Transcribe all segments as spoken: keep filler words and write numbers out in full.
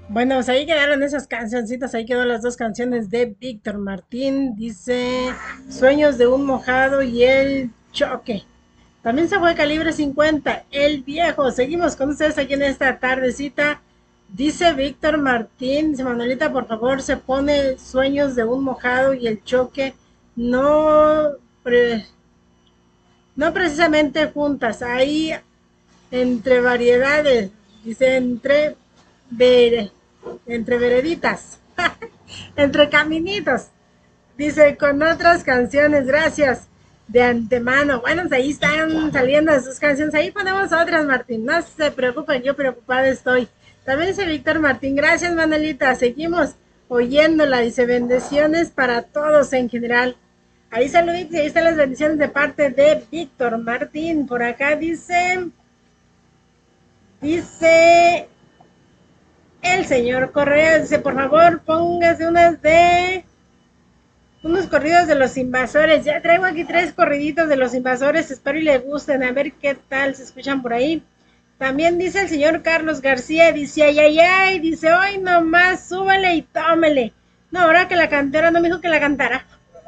Bueno, pues ahí quedaron esas cancioncitas, ahí quedó las dos canciones de Víctor Martín. Dice Sueños de un mojado y El choque. También se fue Calibre cincuenta, El viejo. Seguimos con ustedes aquí en esta tardecita. Dice Víctor Martín, dice Manuelita, por favor, se pone Sueños de un mojado y El choque. No, pre- no precisamente juntas, ahí entre variedades, dice entre, vere- entre vereditas, entre caminitos, dice con otras canciones, gracias de antemano. Bueno, pues ahí están saliendo sus canciones, ahí ponemos otras, Martín, no se preocupen, yo preocupada estoy. También dice Víctor Martín, gracias Manuelita, seguimos oyéndola, dice bendiciones para todos en general. Ahí saluditos y ahí están las bendiciones de parte de Víctor Martín. Por acá dice, dice el señor Correa, dice, por favor, póngase unas de unos corridos de los invasores. Ya traigo aquí tres corriditos de los invasores, espero y le gusten, a ver qué tal se escuchan por ahí. También dice el señor Carlos García, dice, ay, ay, ay, dice, hoy nomás, súbele y tómele. No, ahora que la cantera no me dijo que la cantara.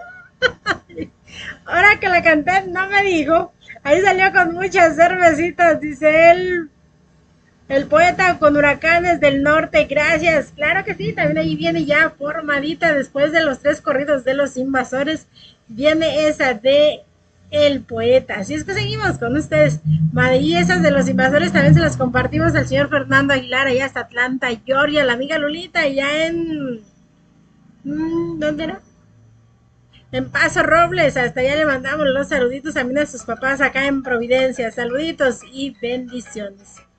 Ahora que la canté no me dijo. Ahí salió con muchas cervecitas, dice él. El poeta con huracanes del norte, gracias. Claro que sí, también ahí viene ya formadita después de los tres corridos de los invasores. Viene esa de el poeta. Así es que seguimos con ustedes. Y esas de los invasores también se las compartimos al señor Fernando Aguilar, allá hasta Atlanta, Georgia, la amiga Lulita, allá en... ¿Dónde era? En Paso Robles, hasta allá le mandamos los saluditos también a sus papás acá en Providencia. Saluditos y bendiciones.